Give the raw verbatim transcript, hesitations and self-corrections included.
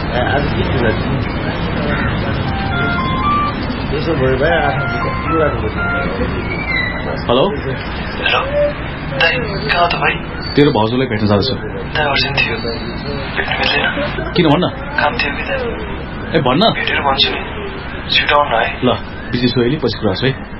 आज के कुरा यसो भयो भए हेलो हेलो दाइ कहाँ त भाइ तेरो भाउजूलाई भेट्न जाँदैछु दाइ अर्जेन्ट थियो भेट्नु मिल्दैन किन भन्न काम थियो कि दाइ ए भन्न भेटेर भन्छु नि छिटो आउनु है ल बिजी छु अहिले पछि कुरा गर्छु है